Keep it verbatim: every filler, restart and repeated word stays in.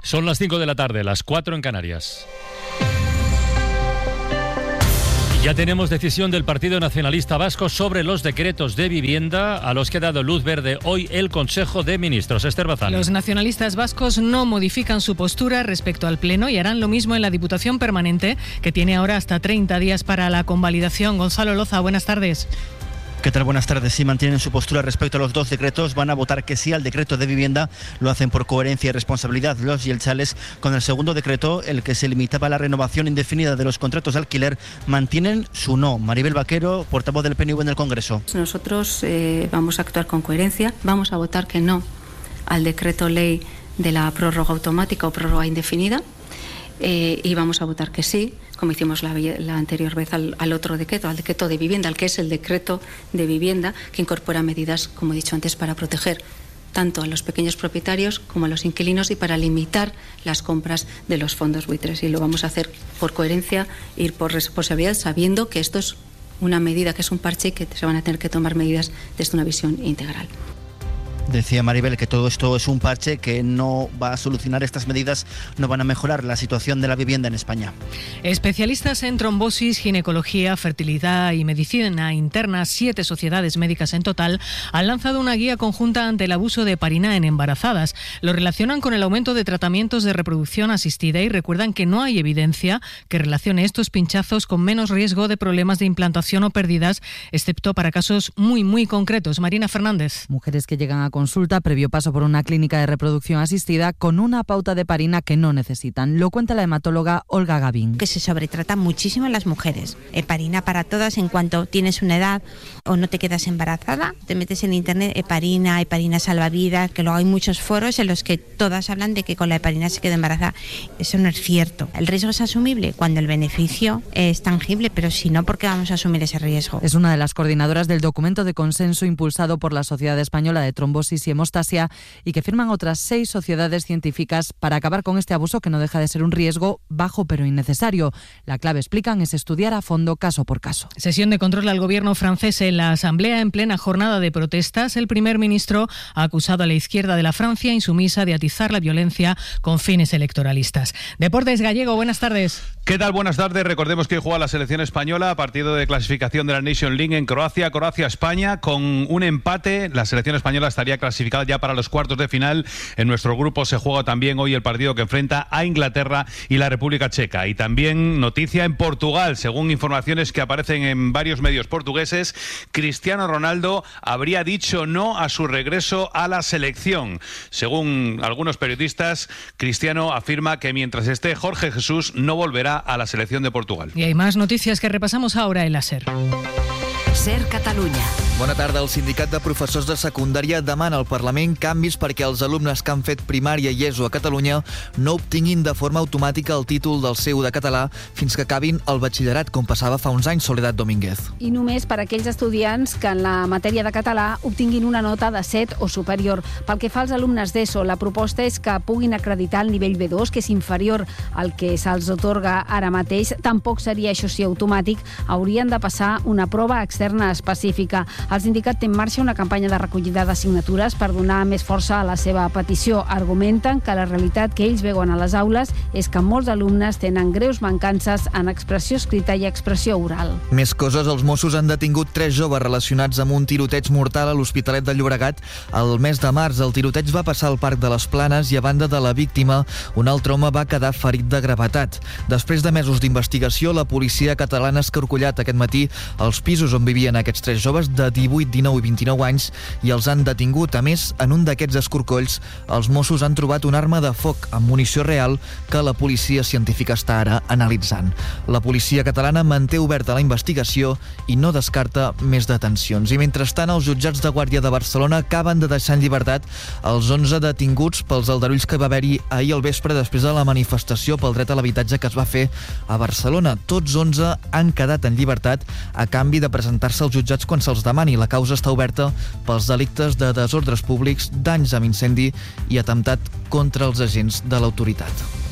Son las cinco de la tarde, las cuatro en Canarias. Ya tenemos decisión del Partido Nacionalista Vasco sobre los decretos de vivienda a los que ha dado luz verde hoy el Consejo de Ministros. Esther Bazán. Los nacionalistas vascos no modifican su postura respecto al Pleno y harán lo mismo en la Diputación Permanente, que tiene ahora hasta treinta días para la convalidación. Gonzalo Loza, buenas tardes. ¿Qué tal? Buenas tardes. Si mantienen su postura respecto a los dos decretos, van a votar que sí al decreto de vivienda. Lo hacen por coherencia y responsabilidad los yelchales. Con el segundo decreto, el que se limitaba a la renovación indefinida de los contratos de alquiler, mantienen su no. Maribel Vaquero, portavoz del P N V en el Congreso. Nosotros eh, vamos a actuar con coherencia. Vamos a votar que no al decreto ley de la prórroga automática o prórroga indefinida. Eh, y vamos a votar que sí, como hicimos la, la anterior vez al, al otro decreto, al decreto de vivienda, al que es el decreto de vivienda, que incorpora medidas, como he dicho antes, para proteger tanto a los pequeños propietarios como a los inquilinos y para limitar las compras de los fondos buitres. Y lo vamos a hacer por coherencia, ir por responsabilidad, sabiendo que esto es una medida, que es un parche y que se van a tener que tomar medidas desde una visión integral. Decía Maribel que todo esto es un parche que no va a solucionar estas medidas, no van a mejorar la situación de la vivienda en España. Especialistas en trombosis, ginecología, fertilidad y medicina interna, siete sociedades médicas en total, han lanzado una guía conjunta ante el abuso de heparina en embarazadas. Lo relacionan con el aumento de tratamientos de reproducción asistida y recuerdan que no hay evidencia que relacione estos pinchazos con menos riesgo de problemas de implantación o pérdidas, excepto para casos muy, muy concretos. Marina Fernández. Mujeres que llegan a consulta previo paso por una clínica de reproducción asistida con una pauta de heparina que no necesitan. Lo cuenta la hematóloga Olga Gavín. Que se sobretrata muchísimo en las mujeres. Heparina para todas en cuanto tienes una edad o no te quedas embarazada. Te metes en internet heparina, heparina salvavidas, que luego hay muchos foros en los que todas hablan de que con la heparina se queda embarazada. Eso no es cierto. El riesgo es asumible cuando el beneficio es tangible, pero si no, ¿por qué vamos a asumir ese riesgo? Es una de las coordinadoras del documento de consenso impulsado por la Sociedad Española de Trombosis y Hemostasia y que firman otras seis sociedades científicas para acabar con este abuso que no deja de ser un riesgo bajo pero innecesario. La clave, explican, es estudiar a fondo caso por caso. Sesión de control al gobierno francés en la Asamblea en plena jornada de protestas. El primer ministro ha acusado a la izquierda de la Francia insumisa de atizar la violencia con fines electoralistas. Deportes, Gallego, buenas tardes. ¿Qué tal? Buenas tardes. Recordemos que hoy juega la selección española, partido de clasificación de la Nation League en Croacia, Croacia-España. Con un empate, la selección española estaría clasificada ya para los cuartos de final. En nuestro grupo se juega también hoy el partido que enfrenta a Inglaterra y la República Checa. Y también noticia en Portugal, según informaciones que aparecen en varios medios portugueses, Cristiano Ronaldo habría dicho no a su regreso a la selección. Según algunos periodistas, Cristiano afirma que mientras esté Jorge Jesús no volverá a la selección de Portugal. Y hay más noticias que repasamos ahora en la SER. SER Catalunya. Bona tarda. El sindicat de professors de secundària demana al Parlament canvis perquè els alumnes que han fet primària i ESO a Catalunya no obtinguin de forma automàtica el títol del C u de català fins que acabin el batxillerat, com passava fa uns anys. Soledad Domínguez. I només per a aquells estudiants que en la matèria de català obtinguin una nota de set o superior. Pel que fa als alumnes d'ESO, la proposta és que puguin acreditar el nivell B dos, que és inferior al que se'ls otorga ara mateix. Tampoc seria, això sí, automàtic. Haurien de passar una prova externa específica. El sindicat té en marxa una campanya de recollida de signatures per donar més força a la seva petició. Argumenten que la realitat que ells veuen a les aules és que molts alumnes tenen greus mancances en expressió escrita i expressió oral. Més coses. Els Mossos han detingut tres joves relacionats amb un tiroteig mortal a l'Hospitalet de Llobregat el mes de març. El tiroteig va passar al Parc de les Planes i a banda de la víctima, un altre home va quedar ferit de gravetat. Després de mesos d'investigació, la policia catalana ha escarcollat aquest matí els pisos on vivien aquests tres joves de divuit, dinou i vint-i-nou anys i els han detingut. A més, en un d'aquests escorcolls, els Mossos han trobat una arma de foc amb munició real que la policia científica està ara analitzant. La policia catalana manté oberta la investigació i no descarta més detencions. I mentrestant, els jutjats de Guàrdia de Barcelona acaben de deixar en llibertat els onze detinguts pels aldarulls que va haver-hi ahir al vespre després de la manifestació pel dret a l'habitatge que es va fer a Barcelona. Tots onze han quedat en llibertat a canvi de presentar-se als jutjats quan se'ls demani. La causa està oberta pels delictes de desordres públics, danys amb incendi i atemptat contra els agents de l'autoritat.